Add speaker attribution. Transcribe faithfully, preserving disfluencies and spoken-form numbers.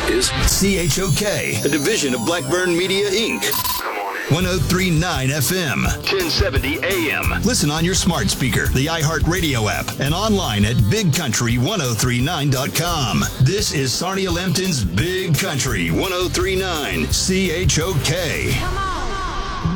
Speaker 1: is C H O K, a division of Blackburn Media, Incorporated. one oh three point nine F M, ten seventy A M. Listen on your smart speaker, the iHeartRadio app, and online at big country ten thirty-nine dot com. This is Sarnia Lempton's Big Country ten thirty-nine, C H O K.
Speaker 2: Come on.